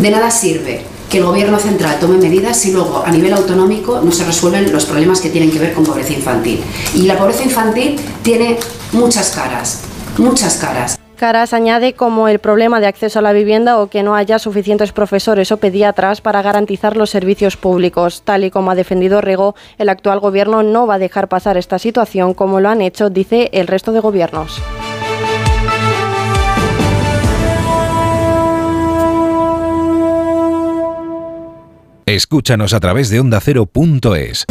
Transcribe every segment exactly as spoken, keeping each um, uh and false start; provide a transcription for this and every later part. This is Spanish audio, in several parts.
De nada sirve que el gobierno central tome medidas si luego a nivel autonómico no se resuelven los problemas que tienen que ver con pobreza infantil. Y la pobreza infantil tiene muchas caras, muchas caras. Caras añade como el problema de acceso a la vivienda o que no haya suficientes profesores o pediatras para garantizar los servicios públicos. Tal y como ha defendido Rego, el actual gobierno no va a dejar pasar esta situación como lo han hecho, dice, el resto de gobiernos. Escúchanos a través de onda cero punto es.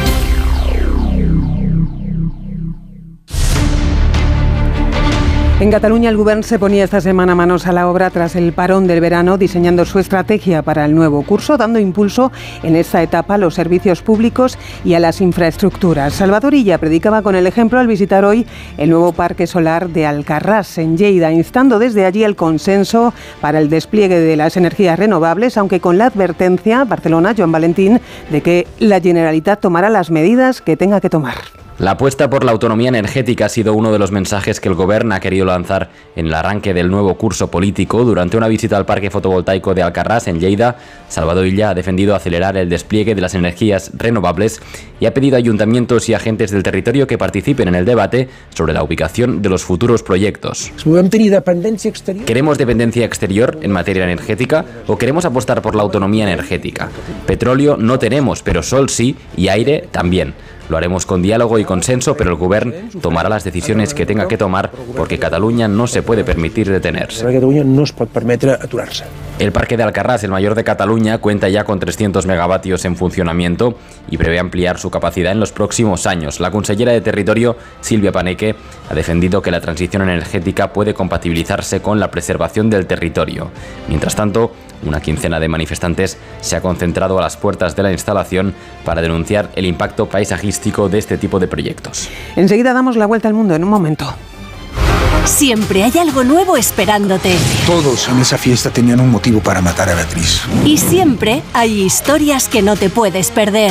En Cataluña, el Govern se ponía esta semana manos a la obra tras el parón del verano, diseñando su estrategia para el nuevo curso, dando impulso en esta etapa a los servicios públicos y a las infraestructuras. Salvador Illa predicaba con el ejemplo al visitar hoy el nuevo parque solar de Alcarràs, en Lleida, instando desde allí el consenso para el despliegue de las energías renovables, aunque con la advertencia, Barcelona, Joan Valentín, de que la Generalitat tomará las medidas que tenga que tomar. La apuesta por la autonomía energética ha sido uno de los mensajes que el Govern ha querido lanzar en el arranque del nuevo curso político. Durante una visita al parque fotovoltaico de Alcarràs, en Lleida, Salvador Illa ha defendido acelerar el despliegue de las energías renovables y ha pedido a ayuntamientos y agentes del territorio que participen en el debate sobre la ubicación de los futuros proyectos. ¿Queremos dependencia exterior en materia energética o queremos apostar por la autonomía energética? Petróleo no tenemos, pero sol sí y aire también. Lo haremos con diálogo y consenso, pero el Govern tomará las decisiones que tenga que tomar porque Cataluña no se puede permitir detenerse. Cataluña no es pot permetre aturar-se. El parque de Alcarràs, el mayor de Cataluña, cuenta ya con trescientos megavatios en funcionamiento y prevé ampliar su capacidad en los próximos años. La consellera de Territorio, Sílvia Paneque, ha defendido que la transición energética puede compatibilizarse con la preservación del territorio. Mientras tanto, una quincena de manifestantes se ha concentrado a las puertas de la instalación para denunciar el impacto paisajístico de este tipo de proyectos. Enseguida damos la vuelta al mundo en un momento. Siempre hay algo nuevo esperándote. Todos en esa fiesta tenían un motivo para matar a Beatriz. Y siempre hay historias que no te puedes perder.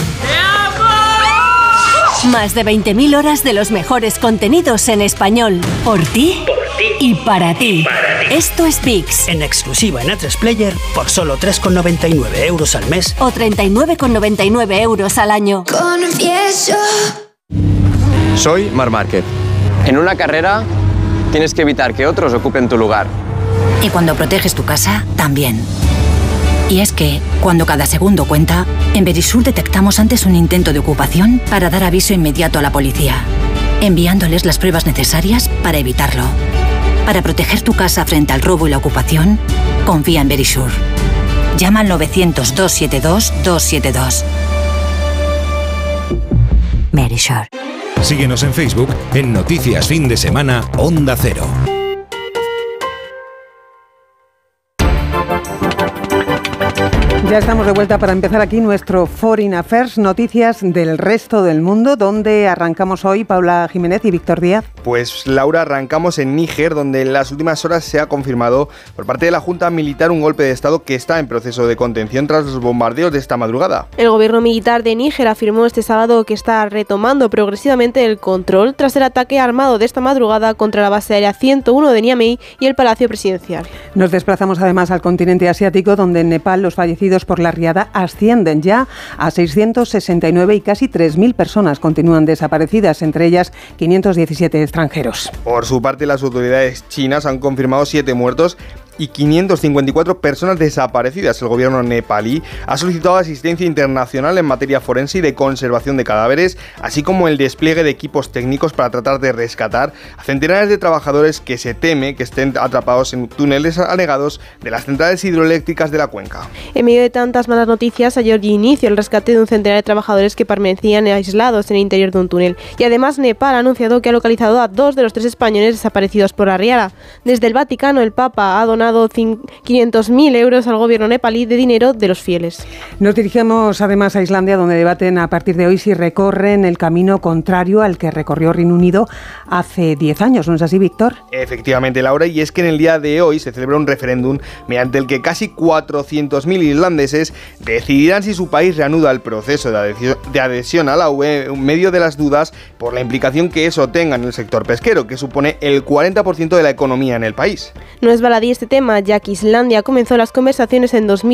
Más de veinte mil horas de los mejores contenidos en español. Por ti, por ti y para ti. Para ti. Esto es VIX. En exclusiva en A tres Player por solo tres con noventa y nueve euros al mes. O treinta y nueve con noventa y nueve euros al año. Confieso. Soy Marc Márquez. En una carrera tienes que evitar que otros ocupen tu lugar. Y cuando proteges tu casa, también. Y es que, cuando cada segundo cuenta, en Verisur detectamos antes un intento de ocupación para dar aviso inmediato a la policía, enviándoles las pruebas necesarias para evitarlo. Para proteger tu casa frente al robo y la ocupación, confía en Verisur. Llama al novecientos, doscientos setenta y dos, doscientos setenta y dos. Verisur. Síguenos en Facebook en Noticias Fin de Semana Onda Cero. Ya estamos de vuelta para empezar aquí nuestro Foreign Affairs, noticias del resto del mundo, donde arrancamos hoy Paula Jiménez y Víctor Díaz. Pues Laura, arrancamos en Níger, donde en las últimas horas se ha confirmado por parte de la Junta Militar un golpe de Estado que está en proceso de contención tras los bombardeos de esta madrugada. El gobierno militar de Níger afirmó este sábado que está retomando progresivamente el control tras el ataque armado de esta madrugada contra la base aérea ciento uno de Niamey y el Palacio Presidencial. Nos desplazamos además al continente asiático, donde en Nepal los fallecidos por la riada ascienden ya a seiscientos sesenta y nueve y casi tres mil personas continúan desaparecidas, entre ellas quinientos diecisiete extranjeros. Por su parte, las autoridades chinas han confirmado siete muertos y quinientas cincuenta y cuatro personas desaparecidas. El gobierno nepalí ha solicitado asistencia internacional en materia forense y de conservación de cadáveres, así como el despliegue de equipos técnicos para tratar de rescatar a centenares de trabajadores que se teme que estén atrapados en túneles anegados de las centrales hidroeléctricas de la cuenca. En medio de tantas malas noticias, ayer dio inicio el rescate de un centenar de trabajadores que permanecían aislados en el interior de un túnel. Y además, Nepal ha anunciado que ha localizado a dos de los tres españoles desaparecidos por la riada. Desde el Vaticano, el Papa ha donado quinientos mil euros al gobierno nepalí de dinero de los fieles. Nos dirigimos además a Islandia, donde debaten a partir de hoy si recorren el camino contrario al que recorrió Reino Unido hace diez años. ¿No es así, Víctor? Efectivamente, Laura, y es que en el día de hoy se celebra un referéndum mediante el que casi cuatrocientos mil irlandeses decidirán si su país reanuda el proceso de adhesión, de adhesión a la U E en medio de las dudas por la implicación que eso tenga en el sector pesquero, que supone el cuarenta por ciento de la economía en el país. No es baladí este tema, ya que Islandia comenzó las conversaciones en dos mil